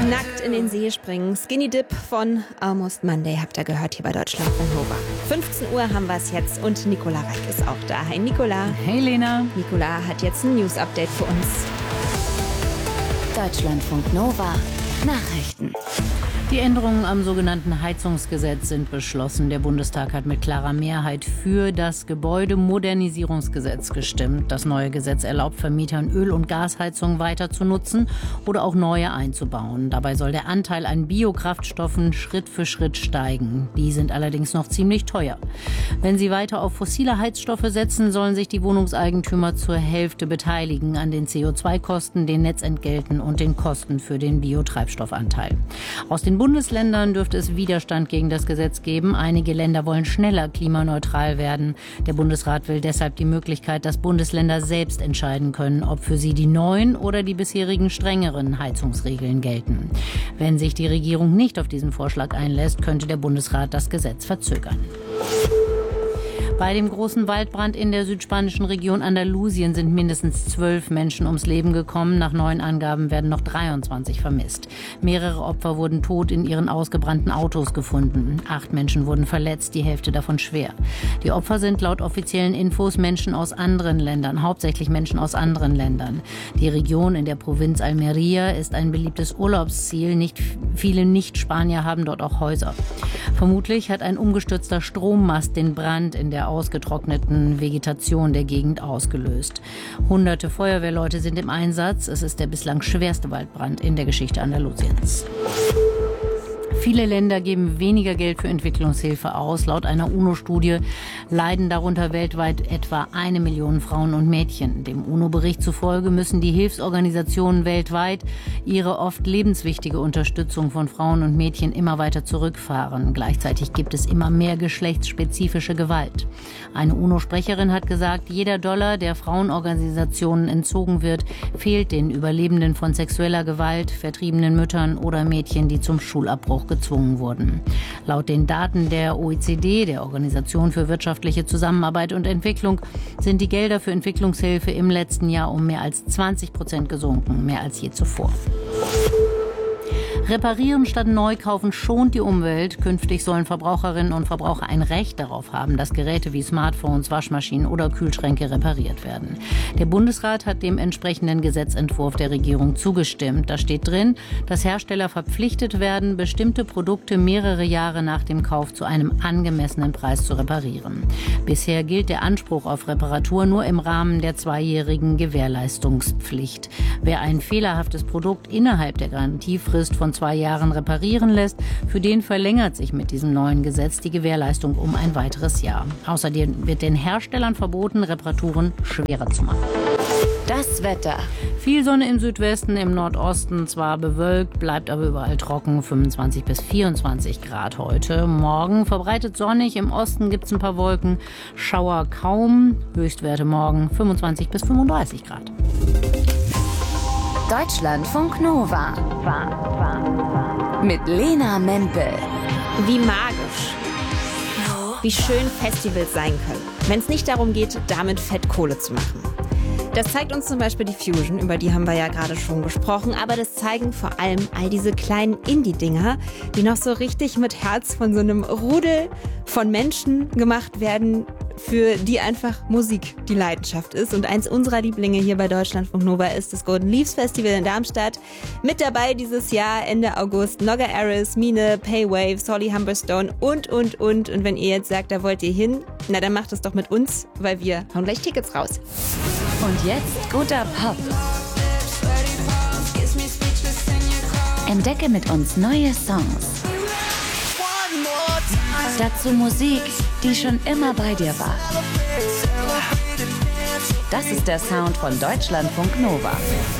Nackt in den See springen. Skinny Dip von Almost Monday habt ihr gehört hier bei Deutschlandfunk Nova. 15 Uhr haben wir es jetzt und Nicola Reik ist auch da. Hi Nicola. Hey Lena. Nicola hat jetzt ein News-Update für uns. Deutschlandfunk Nova Nachrichten. Die Änderungen am sogenannten Heizungsgesetz sind beschlossen. Der Bundestag hat mit klarer Mehrheit für das Gebäudemodernisierungsgesetz gestimmt. Das neue Gesetz erlaubt Vermietern, Öl- und Gasheizungen weiter zu nutzen oder auch neue einzubauen. Dabei soll der Anteil an Biokraftstoffen Schritt für Schritt steigen. Die sind allerdings noch ziemlich teuer. Wenn sie weiter auf fossile Heizstoffe setzen, sollen sich die Wohnungseigentümer zur Hälfte beteiligen an den CO2-Kosten, den Netzentgelten und den Kosten für den Biotreibstoffanteil. Aus den Bundesländern dürfte es Widerstand gegen das Gesetz geben. Einige Länder wollen schneller klimaneutral werden. Der Bundesrat will deshalb die Möglichkeit, dass Bundesländer selbst entscheiden können, ob für sie die neuen oder die bisherigen strengeren Heizungsregeln gelten. Wenn sich die Regierung nicht auf diesen Vorschlag einlässt, könnte der Bundesrat das Gesetz verzögern. Bei dem großen Waldbrand in der südspanischen Region Andalusien sind mindestens 12 Menschen ums Leben gekommen. Nach neuen Angaben werden noch 23 vermisst. Mehrere Opfer wurden tot in ihren ausgebrannten Autos gefunden. 8 Menschen wurden verletzt, die Hälfte davon schwer. Die Opfer sind laut offiziellen Infos Menschen aus anderen Ländern, hauptsächlich Menschen aus anderen Ländern. Die Region in der Provinz Almería ist ein beliebtes Urlaubsziel. Viele Nicht-Spanier haben dort auch Häuser. Vermutlich hat ein umgestürzter Strommast den Brand in der ausgetrockneten Vegetation der Gegend ausgelöst. Hunderte Feuerwehrleute sind im Einsatz. Es ist der bislang schwerste Waldbrand in der Geschichte Andalusiens. Viele Länder geben weniger Geld für Entwicklungshilfe aus. Laut einer UNO-Studie leiden darunter weltweit etwa 1 Million Frauen und Mädchen. Dem UNO-Bericht zufolge müssen die Hilfsorganisationen weltweit ihre oft lebenswichtige Unterstützung von Frauen und Mädchen immer weiter zurückfahren. Gleichzeitig gibt es immer mehr geschlechtsspezifische Gewalt. Eine UNO-Sprecherin hat gesagt, jeder Dollar, der Frauenorganisationen entzogen wird, fehlt den Überlebenden von sexueller Gewalt, vertriebenen Müttern oder Mädchen, die zum Schulabbruch gezwungen wurden. Laut den Daten der OECD, der Organisation für wirtschaftliche Zusammenarbeit und Entwicklung, sind die Gelder für Entwicklungshilfe im letzten Jahr um mehr als 20% gesunken, mehr als je zuvor. Reparieren statt neu kaufen schont die Umwelt. Künftig sollen Verbraucherinnen und Verbraucher ein Recht darauf haben, dass Geräte wie Smartphones, Waschmaschinen oder Kühlschränke repariert werden. Der Bundesrat hat dem entsprechenden Gesetzentwurf der Regierung zugestimmt. Da steht drin, dass Hersteller verpflichtet werden, bestimmte Produkte mehrere Jahre nach dem Kauf zu einem angemessenen Preis zu reparieren. Bisher gilt der Anspruch auf Reparatur nur im Rahmen der 2-jährigen Gewährleistungspflicht. Wer ein fehlerhaftes Produkt innerhalb der Garantiefrist von 2 Jahren reparieren lässt, für den verlängert sich mit diesem neuen Gesetz die Gewährleistung um ein weiteres Jahr. Außerdem wird den Herstellern verboten, Reparaturen schwerer zu machen. Das Wetter. Viel Sonne im Südwesten, im Nordosten zwar bewölkt, bleibt aber überall trocken, 25 bis 24 Grad heute. Morgen verbreitet sonnig, im Osten gibt es ein paar Wolken, Schauer kaum, Höchstwerte morgen 25 bis 35 Grad. Deutschlandfunk Nova. Mit Lena Mempel. Wie magisch. Wie schön Festivals sein können, wenn es nicht darum geht, damit Fettkohle zu machen. Das zeigt uns zum Beispiel die Fusion, über die haben wir ja gerade schon gesprochen, aber das zeigen vor allem all diese kleinen Indie-Dinger, die noch so richtig mit Herz von so einem Rudel von Menschen gemacht werden, für die einfach Musik die Leidenschaft ist. Und eins unserer Lieblinge hier bei Deutschlandfunk Nova ist das Golden Leaves Festival in Darmstadt. Mit dabei dieses Jahr Ende August Nogga Aris, Mine, Paywave, Solly Humberstone und. Und wenn ihr jetzt sagt, da wollt ihr hin, na dann macht es doch mit uns, weil wir hauen gleich Tickets raus. Und jetzt guter Pop. Entdecke mit uns neue Songs. Dazu Musik, die schon immer bei dir war. Das ist der Sound von Deutschlandfunk Nova.